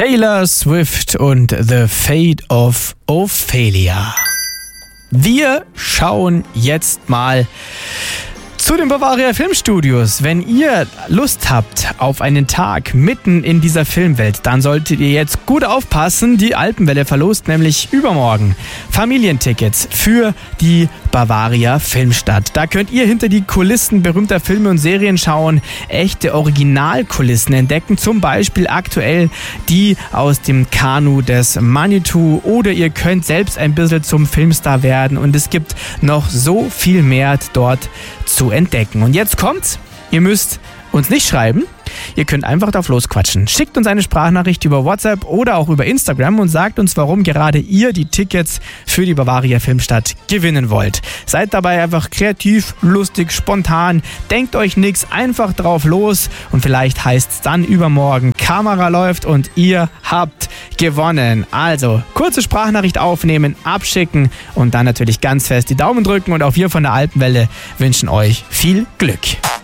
Taylor Swift und The Fate of Ophelia. Wir schauen jetzt mal zu den Bavaria Filmstudios. Wenn ihr Lust habt auf einen Tag mitten in dieser Filmwelt, dann solltet ihr jetzt gut aufpassen. Die Alpenwelle verlost nämlich übermorgen Familientickets für die Bavaria Filmstadt. Da könnt ihr hinter die Kulissen berühmter Filme und Serien schauen, echte Originalkulissen entdecken, zum Beispiel aktuell die aus dem Kanu des Manitou, oder ihr könnt selbst ein bisschen zum Filmstar werden, und es gibt noch so viel mehr dort zu entdecken. Und jetzt kommt's, ihr müsst uns nicht schreiben, ihr könnt einfach drauf losquatschen. Schickt uns eine Sprachnachricht über WhatsApp oder auch über Instagram und sagt uns, warum gerade ihr die Tickets für die Bavaria Filmstadt gewinnen wollt. Seid dabei einfach kreativ, lustig, spontan, denkt euch nichts, einfach drauf los, und vielleicht heißt's dann übermorgen, Kamera läuft und ihr habt gewonnen. Also, kurze Sprachnachricht aufnehmen, abschicken und dann natürlich ganz fest die Daumen drücken, und auch wir von der Alpenwelle wünschen euch viel Glück.